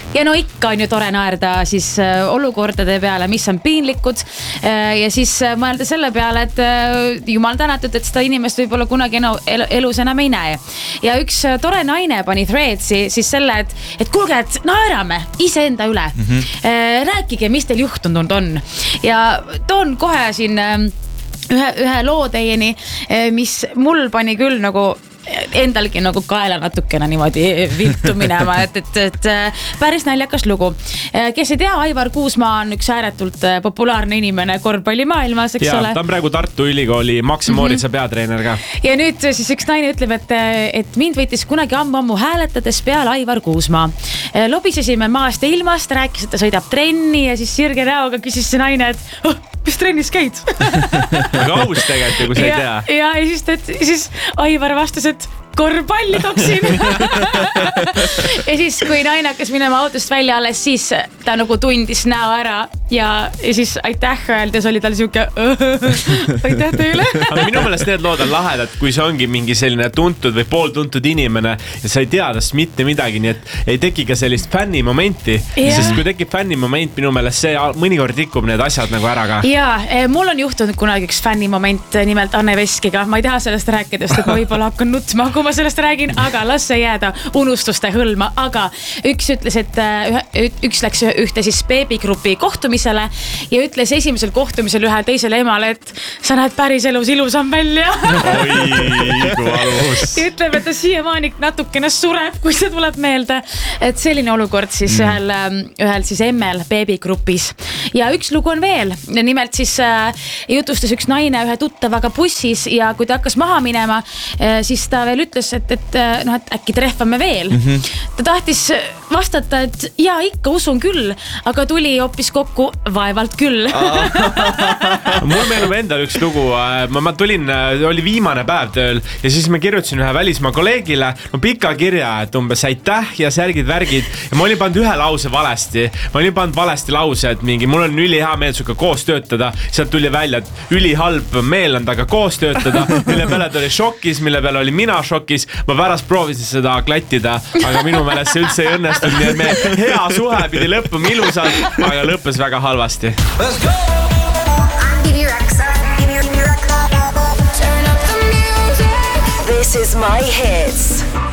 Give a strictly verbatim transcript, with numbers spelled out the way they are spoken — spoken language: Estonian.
ja no ikka on ju tore naerda siis olukordade peale, mis on piinlikud ja siis mõelda selle peale, et jumal tänatud, et seda inimest võib-olla kunagi elus enam ei näe. Ja üks tore naine pani threadsi siis selle, et, et kuulge, et naerame iseenda üle. Mm-hmm. Rääkige, mis teil juhtunud on. Ja toon kohe siin ühe, ühe loo teieni, mis mul pani küll nagu endalgi nagu kaela natukene niimoodi viltu minema, et, et, et päris naljakas lugu. Kes ei tea, Aivar Kuusmaa on üks ääretult populaarne inimene korvpallimaailmas, eks ja, ole? Ta on praegu Tartu Ülikooli Max Moritsa mm-hmm. peatreener ka. Ja nüüd siis üks naine ütleb, et, et mind võitis kunagi ammu-ammu hääletades peal Aivar Kuusmaa. Lobisesime maast ja ilmast, rääkis, et ta sõidab trenni ja siis sirge näoga küsis see naine, et oh, mis trennis käid? Aga aus tegelikult, kui sa ei tea. Ja, ja siis, et, siis Aivar vastas, et korvpalli toksin. Ja siis, kui naine hakkas minema autost välja alles, siis ta nagu tundis näo ära ja, ja siis aitäh öeldes oli tal siuke aitäh teile. Aga minu meelest need lood on lahedad, kui see ongi mingi selline tuntud või pooltuntud inimene ja sa ei tea tast mitte midagi, nii et ei teki ka sellist fänni momenti, yeah. Sest kui tekib fänni moment, minu meelest see mõnikord rikub need asjad nagu ära ka. Ja, mul on juhtunud kunagi üks fänni moment nimelt Anne Veskiga. Ma ei taha sellest rääkidest, et ma võib-olla hakkan nutma, kui ma sellest räägin, aga las see jääda unustuste hõlma. Aga üks ütles, et ühe, üks läks ühte siis beebigrupi kohtumisele ja ütles esimesel kohtumisel ühe teisele emale, et sa näed päris elus ilusam välja. Oi, kui valus. Ütleb, et ta siiamaani natukene sureb, kui see tuleb meelde. Et selline olukord siis mm. ühel, ühel siis emmel beebigrupis. Ja üks lugu on veel. Nimelt siis äh, jutustas üks naine ühe tuttavaga bussis ja kui ta hakkas maha minema, äh, siis ta veel ütles, et, et, no, et äkki trehvame veel. Mm-hmm. Ta tahtis vastata, et jaa, ikka usun küll, aga tuli hoopis kokku vaevalt küll. Mul meenub endal üks lugu. Ma, ma tulin, oli viimane päev tööl ja siis ma kirjutasin ühe välismaa kolleegile no pika kirja, et umbes aitäh ja särgid, värgid. Ja ma olin pannud ühe lause valesti. Ma olin pannud valesti lause, et mingi mul on üli hea meel suga koos töötada. Sealt tuli välja, et üli halb meel on taga koos töötada, mille peale ta oli šokis, mille peale oli mina šokis. Ma pärast proovisin seda klattida, aga minu meelest see üldse ei õnnestunud, nii et me hea suhe pidi lõppuma ilusalt, aga lõppes väga halvasti. Let's go! This is my hits.